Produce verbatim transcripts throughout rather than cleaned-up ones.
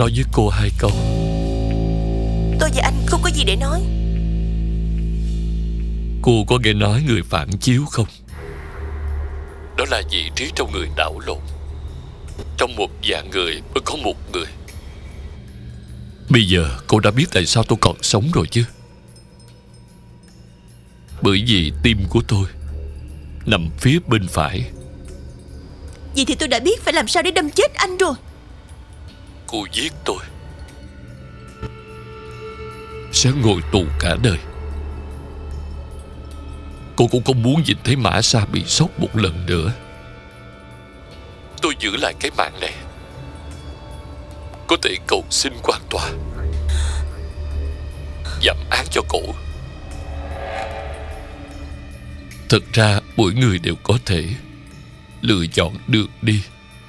nói với cô hai câu. Tôi và anh không có gì để nói. Cô có nghe nói người phản chiếu không? Đó là vị trí trong người đảo lộn. Trong một vạn người mới có một người. Bây giờ cô đã biết tại sao tôi còn sống rồi chứ. Bởi vì tim của tôi nằm phía bên phải. Vậy thì tôi đã biết phải làm sao để đâm chết anh rồi. Cô giết tôi sẽ ngồi tù cả đời. Cô cũng không muốn nhìn thấy Mã Sa bị sốc một lần nữa. Tôi giữ lại cái mạng này, có thể cầu xin quan tòa giảm án cho cổ. Thật ra mỗi người đều có thể lựa chọn đường đi.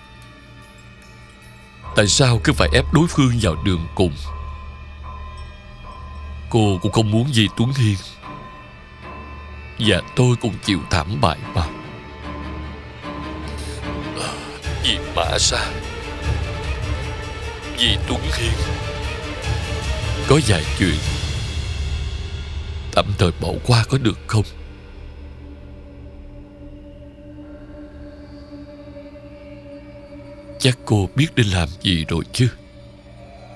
Tại sao cứ phải ép đối phương vào đường cùng? Cô cũng không muốn gì Tuấn Hiên, và tôi cũng chịu thảm bại mà. Vì Mã Sa, vì Tuấn Hiên, có vài chuyện tạm thời bỏ qua có được không? Chắc cô biết nên làm gì rồi chứ.